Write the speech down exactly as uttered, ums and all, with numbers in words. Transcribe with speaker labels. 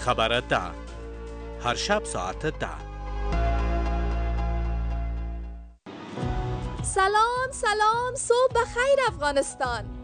Speaker 1: خبر ده، هر شب ساعت ده.
Speaker 2: سلام سلام، صبح بخیر افغانستان.